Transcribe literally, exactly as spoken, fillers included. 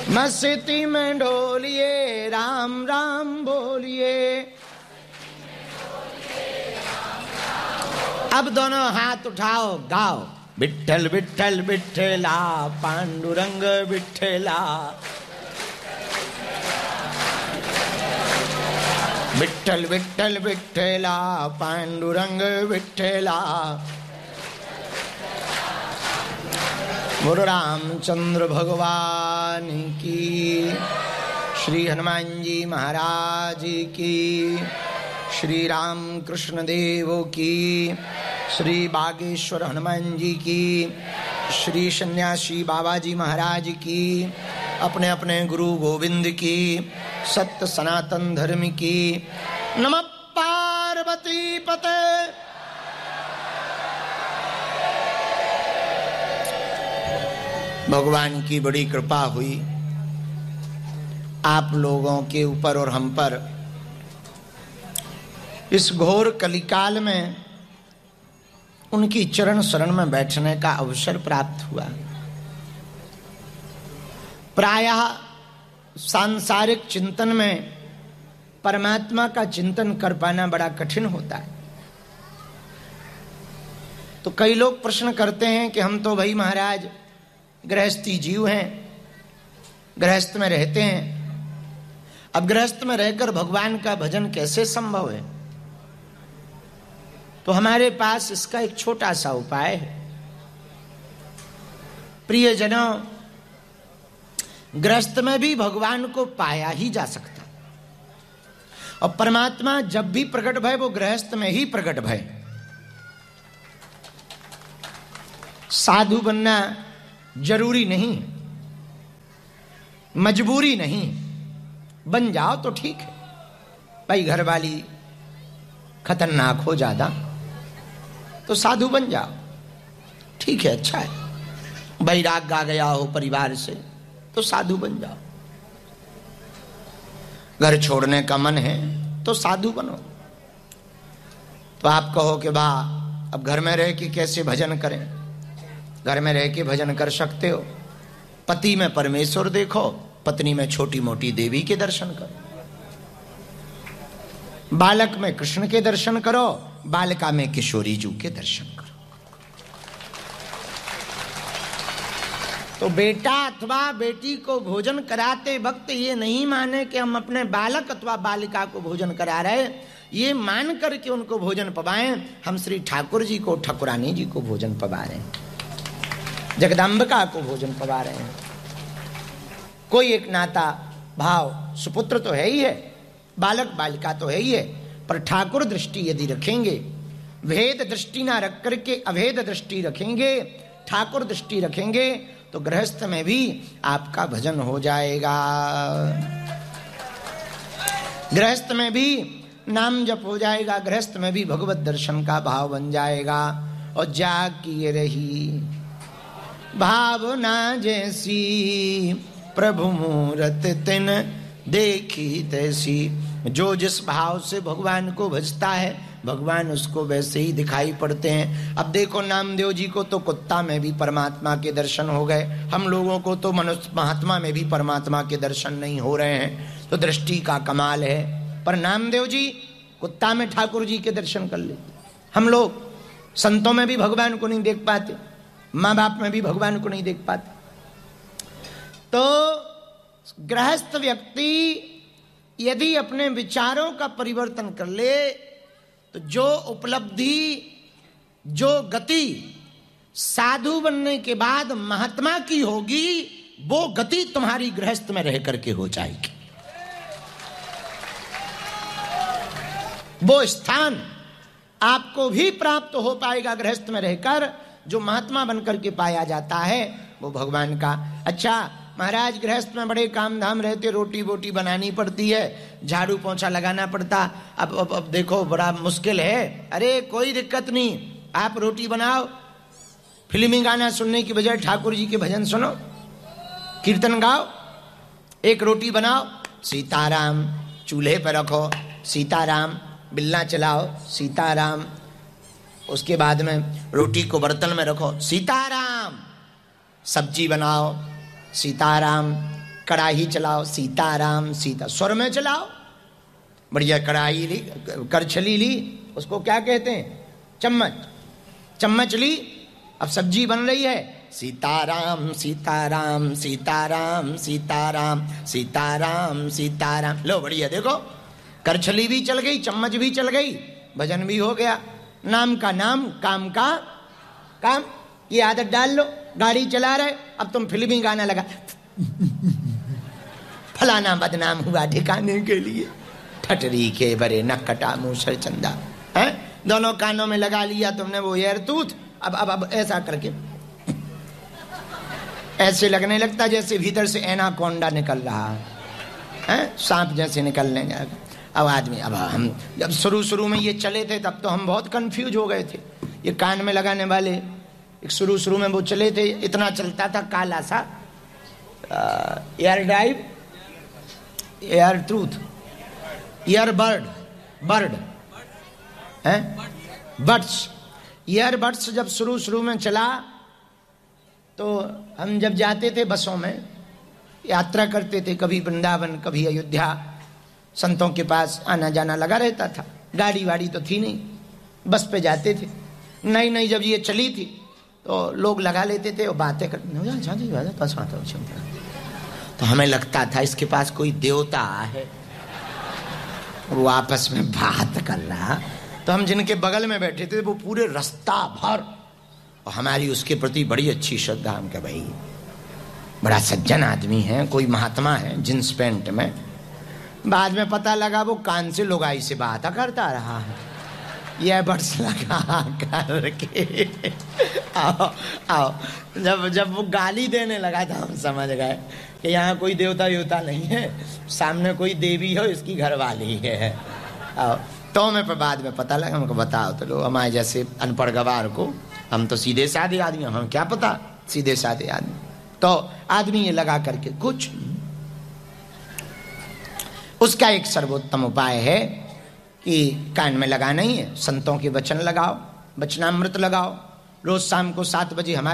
मस्ती में ढोलिए राम राम बोलिए। अब दोनों हाथ उठाओ, गाओ। विठ्ठल विठ्ठल विठ्ठला पांडुरंग विठ्ठला, विठ्ठल विठ्ठल विठ्ठला पांडुरंग विठ्ठला। गुरु रामचंद्र भगवान की, श्री हनुमान जी महाराज की, श्री राम कृष्ण देव की, श्री बागेश्वर हनुमान जी की, श्री सन्यासी बाबा जी महाराज की, अपने अपने गुरु गोविंद की, सत्य सनातन धर्म की। नमः पार्वती पते। भगवान की बड़ी कृपा हुई आप लोगों के ऊपर और हम पर। इस घोर कलिकाल में उनकी चरण शरण में बैठने का अवसर प्राप्त हुआ। प्रायः सांसारिक चिंतन में परमात्मा का चिंतन कर पाना बड़ा कठिन होता है। तो कई लोग प्रश्न करते हैं कि हम तो भाई महाराज गृहस्थी जीव हैं, गृहस्थ में रहते हैं, अब गृहस्थ में रहकर भगवान का भजन कैसे संभव है? तो हमारे पास इसका एक छोटा सा उपाय है। प्रियजनों, गृहस्थ में भी भगवान को पाया ही जा सकता, और परमात्मा जब भी प्रकट भय वो गृहस्थ में ही प्रकट भय। साधु बनना जरूरी नहीं, मजबूरी नहीं, बन जाओ तो ठीक है। भाई घरवाली खतरनाक हो ज्यादा तो साधु बन जाओ, ठीक है, अच्छा है। बैराग आ गया हो परिवार से तो साधु बन जाओ। घर छोड़ने का मन है तो साधु बनो। तो आप कहो कि वाह, अब घर में रह के कैसे भजन करें? घर में रह के भजन कर सकते हो। पति में परमेश्वर देखो, पत्नी में छोटी मोटी देवी के दर्शन करो, बालक में कृष्ण के दर्शन करो, बालिका में किशोरी जी के दर्शन करो। तो बेटा अथवा बेटी को भोजन कराते वक्त ये नहीं माने कि हम अपने बालक अथवा बालिका को भोजन करा रहे, ये मान करके उनको भोजन पवाएं। हम श्री ठाकुर जी को, ठाकुरानी जी को भोजन पवा रहे हैं, जगदम्बिका को भोजन पवा रहे हैं। कोई एक नाता भाव, सुपुत्र तो है ही है, बालक बालिका तो है ही है, पर ठाकुर दृष्टि यदि रखेंगे, भेद दृष्टि ना रख करके अभेद दृष्टि रखेंगे, ठाकुर दृष्टि रखेंगे, तो गृहस्थ में भी आपका भजन हो जाएगा। गृहस्थ में भी नाम जप हो जाएगा, गृहस्थ में भी भगवत दर्शन का भाव बन जाएगा। और जागी रही भावना जैसी, प्रभु मूरत तिन देखी तैसी। जो जिस भाव से भगवान को भजता है, भगवान उसको वैसे ही दिखाई पड़ते हैं। अब देखो, नामदेव जी को तो कुत्ता में भी परमात्मा के दर्शन हो गए, हम लोगों को तो मनुष्य महात्मा में भी परमात्मा के दर्शन नहीं हो रहे हैं। तो दृष्टि का कमाल है। पर नामदेव जी कुत्ता में ठाकुर जी के दर्शन कर लेते। हम लोग संतों में भी भगवान को नहीं देख पाते, माँ बाप में भी भगवान को नहीं देख पाते। तो गृहस्थ व्यक्ति यदि अपने विचारों का परिवर्तन कर ले, तो जो उपलब्धि, जो गति साधु बनने के बाद महात्मा की होगी, वो गति तुम्हारी गृहस्थ में रह करके हो जाएगी। वो स्थान आपको भी प्राप्त हो पाएगा गृहस्थ में रहकर, जो महात्मा बनकर के पाया जाता है वो भगवान का। अच्छा महाराज, गृहस्थ में बड़े काम धाम रहते, रोटी बोटी बनानी पड़ती है, झाड़ू पोंछा लगाना पड़ता। अब अब अब देखो बड़ा मुश्किल है। अरे कोई दिक्कत नहीं, आप रोटी बनाओ, फिल्मी गाना सुनने की बजाय ठाकुर जी के भजन सुनो, कीर्तन गाओ, एक रोटी बनाओ, सीताराम, चूल्हे पर रखो सीताराम, बिल्ला चलाओ सीताराम, उसके बाद में रोटी को बर्तन में रखो सीताराम, सब्जी बनाओ सीताराम, कड़ाही चलाओ, सीताराम सीता, स्वर में चलाओ। बढ़िया कड़ाही ली, करछली ली, उसको क्या कहते हैं, चम्मच, चम्मच ली, अब सब्जी बन रही है, सीताराम सीताराम सीताराम सीताराम सीताराम सीताराम। लो बढ़िया, देखो करछली भी चल गई, चम्मच भी चल गई, भजन भी हो गया। नाम का नाम, काम का काम, ये आदत डाल लो। गाड़ी चला रहे, अब तुम फिल्मी गाना लगा, फलाना बदनाम हुआ ठिकाने के लिए, ठटरी के बरे नक कटा मूसर चंदा, है दोनों कानों में लगा लिया तुमने वो एयर टूथ। अब अब अब ऐसा करके ऐसे लगने लगता जैसे भीतर से एनाकोंडा निकल रहा है, सांप जैसे निकलने जाएगा। अब आदमी, अब हम जब शुरू शुरू में ये चले थे तब तो हम बहुत कंफ्यूज हो गए थे। ये कान में लगाने वाले एक शुरू शुरू में वो चले थे, इतना चलता था काला सा, air drive, air truth, year bird, bird है, बड्स, ईयर बड्स जब शुरू शुरू में चला तो हम जब जाते थे बसों में, यात्रा करते थे, कभी वृंदावन कभी अयोध्या, संतों के पास आना जाना लगा रहता था। गाड़ी वाड़ी तो थी नहीं, बस पे जाते थे। नई नई जब ये चली थी तो लोग लगा लेते थे और बातें करते, तो हमें लगता था इसके पास कोई देवता है, वो आपस में बात कर रहा। तो हम जिनके बगल में बैठे थे वो पूरे रास्ता भर, और हमारी उसके प्रति बड़ी अच्छी श्रद्धा, हम कह भाई बड़ा सज्जन आदमी है, कोई महात्मा है, जींस पैंट में। बाद में पता लगा वो कान से लुगाई से बात करता रहा है, यह बड्स लगा करके। आओ आओ, जब जब वो गाली देने लगा था हम समझ गए कि यहाँ कोई देवता देवता नहीं है, सामने कोई देवी है, इसकी घरवाली है। आओ, तो हमें पर बाद में पता लगा, हमको बताओ तो लो, हमारे जैसे अनपढ़ गवार को, हम तो सीधे साधे आदमी, हम क्या पता, सीधे साधे आदमी। तो आदमी ये लगा करके कुछ, उसका एक सर्वोत्तम उपाय है कि कान में लगाना ही है, संतों के वचन लगाओ, वचनामृत लगाओ। रोज शाम को सात बजे हमारे